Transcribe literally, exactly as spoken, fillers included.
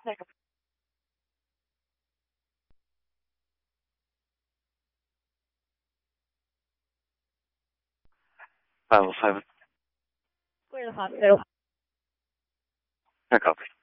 five oh seven. Clear the hospital. I copy.